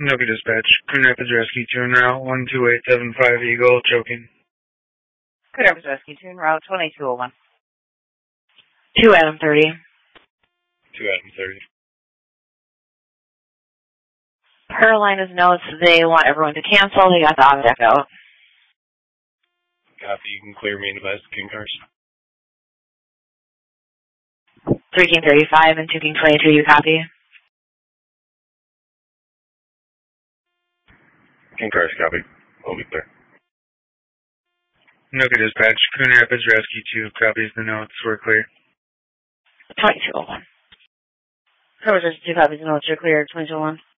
Noka Dispatch, Coon Rapids Rescue 2 en route 12875 Eagle, choking. Coon Rapids Rescue 2 en route 2201. 2 Adam 30. 2 Adam 30. Per Linus notes, they want everyone to cancel. They got the auto deck out. Copy. You can clear main device, King Cars. 3 King 35 and 2 King 22, you copy? King Cars, copy. We'll be clear. Noka Dispatch, Coon Rapids Rescue 2 copies the notes. We're clear. 2201. Coon Rapids 2 copies the notes. You're clear. 2201.